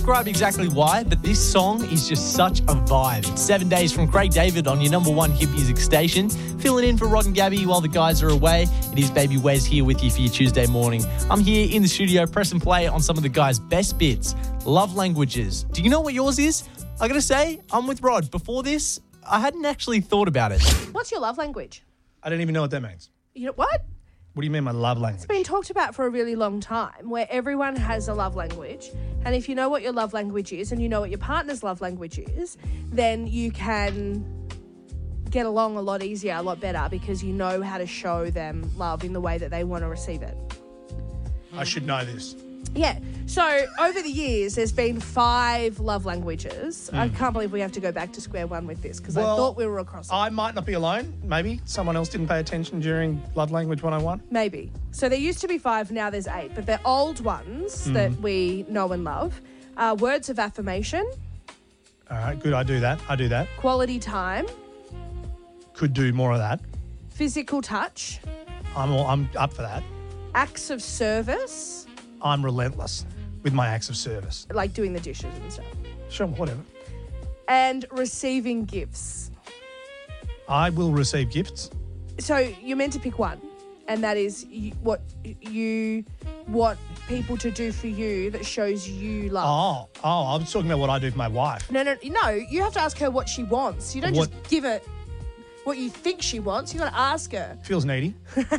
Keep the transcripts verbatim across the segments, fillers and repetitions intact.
Describe exactly why, but this song is just such a vibe. It's Seven Days from Craig David on your number one hit music station. Filling in for Rod and Gabby while the guys are away. It is Baby Wes here with you for your Tuesday morning. I'm here in the studio, press and play on some of the guys' best bits. Love languages. Do you know what yours is? I gotta say, I'm with Rod. Before this, I hadn't actually thought about it. What's your love language? I don't even know what that means. You know what? What do you mean my love language? It's been talked about for a really long time, where everyone has a love language. And if you know what your love language is and you know what your partner's love language is, then you can get along a lot easier, a lot better, because you know how to show them love in the way that they want to receive it. I should know this. Yeah. So over the years, there's been five love languages. Mm. I can't believe we have to go back to square one with this because well, I thought we were across it. I might not be alone. Maybe someone else didn't pay attention during Love Language one oh one. Maybe. So there used to be five, now there's eight. But they're old ones mm. that we know and love. Uh, words of affirmation. All right, good. I do that. I do that. Quality time. Could do more of that. Physical touch. I'm all, I'm up for that. Acts of service. I'm relentless with my acts of service. Like doing the dishes and stuff. Sure, whatever. And receiving gifts. I will receive gifts. So you're meant to pick one, and that is you, what you want people to do for you that shows you love. Oh, oh, I was talking about what I do for my wife. No, no, no. You have to ask her what she wants. You don't What- just give her what you think she wants. You got to ask her. Feels needy.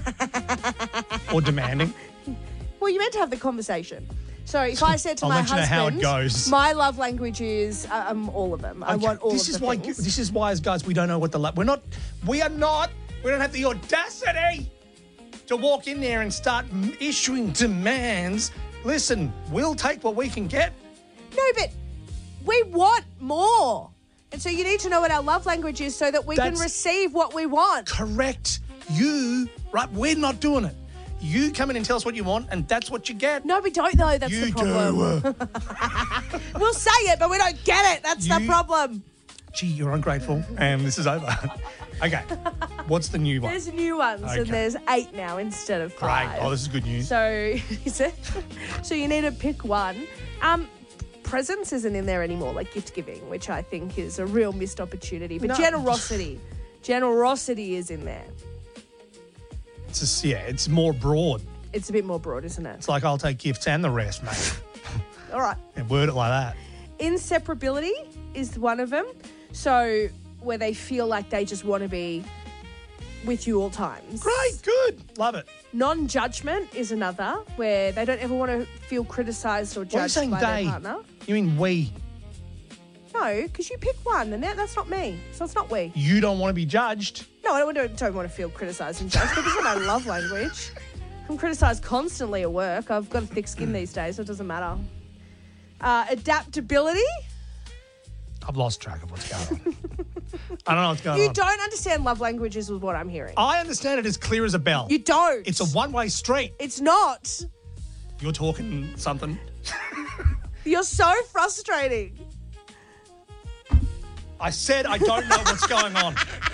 Or demanding. Well, you're meant to have the conversation. So if I said to I'll my let you know husband, how it goes. my love language is uh, um, all of them. I Okay, want all this of is the why, things. This is why, as guys, we don't know what the love. We're not. We are not. We don't have the audacity to walk in there and start m- issuing demands. Listen, we'll take what we can get. No, but we want more. And so you need to know what our love language is so that we That's- can receive what we want. Correct. You, right? We're not doing it. You come in and tell us what you want, and that's what you get. No, we don't though. That's you the problem. do. We'll say it, but we don't get it. That's the You- problem. Gee, you're ungrateful, and this is over. Okay, what's the new one? There's new ones, Okay. and there's eight now instead of Great. five. Oh, this is good news. So, is it? So you need to pick one. Um, presents isn't in there anymore, like gift giving, which I think is a real missed opportunity. But No. generosity, generosity is in there. It's just, yeah, it's more broad. It's a bit more broad, isn't it? It's like I'll take gifts and the rest, mate. All right. And word it like that. Inseparability is one of them. So where they feel like they just want to be with you all times. Great, good, love it. Non-judgment is another, where they don't ever want to feel criticised or Why are you judged saying by they? their partner. You mean we? No, because you pick one, and that, that's not me. So it's not we. You don't want to be judged. No, I don't, don't, don't want to feel criticised and judged, but this is my love language. I'm criticised constantly at work. I've got a thick skin these days, so it doesn't matter. Uh, adaptability. I've lost track of what's going on. I don't know what's going You on. don't understand love languages is what I'm hearing. I understand it as clear as a bell. You don't. It's a one-way street. It's not. You're talking something. You're so frustrating. I said I don't know what's going on.